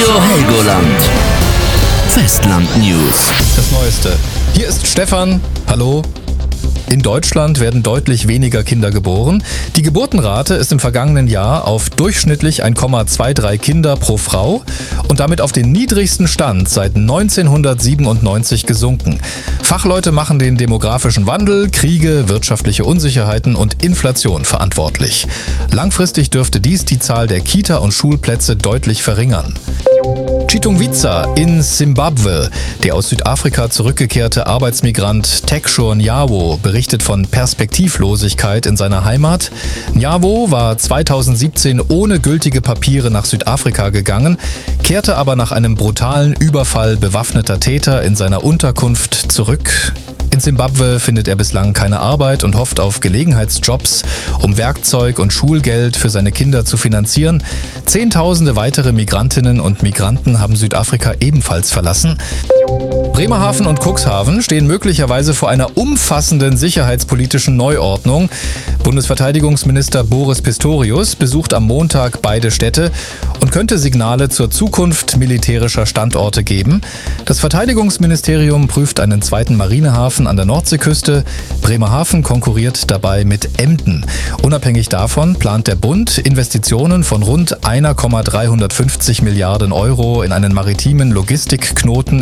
Radio Helgoland. Festland News. Das Neueste. Hier ist Stefan. Hallo. In Deutschland werden deutlich weniger Kinder geboren. Die Geburtenrate ist im vergangenen Jahr auf durchschnittlich 1,23 Kinder pro Frau und damit auf den niedrigsten Stand seit 1997 gesunken. Fachleute machen den demografischen Wandel, Kriege, wirtschaftliche Unsicherheiten und Inflation verantwortlich. Langfristig dürfte dies die Zahl der Kita- und Schulplätze deutlich verringern. Chitungwiza in Simbabwe. Der aus Südafrika zurückgekehrte Arbeitsmigrant Tekshor Nyawo berichtet von Perspektivlosigkeit in seiner Heimat. Nyawo war 2017 ohne gültige Papiere nach Südafrika gegangen, kehrte aber nach einem brutalen Überfall bewaffneter Täter in seiner Unterkunft zurück. In Simbabwe findet er bislang keine Arbeit und hofft auf Gelegenheitsjobs, um Werkzeug und Schulgeld für seine Kinder zu finanzieren. Zehntausende weitere Migrantinnen und Migranten haben Südafrika ebenfalls verlassen. Bremerhaven und Cuxhaven stehen möglicherweise vor einer umfassenden sicherheitspolitischen Neuordnung. Bundesverteidigungsminister Boris Pistorius besucht am Montag beide Städte und könnte Signale zur Zukunft militärischer Standorte geben. Das Verteidigungsministerium prüft einen zweiten Marinehafen an der Nordseeküste. Bremerhaven konkurriert dabei mit Emden. Unabhängig davon plant der Bund Investitionen von rund 1,350 Milliarden Euro in einen maritimen Logistikknoten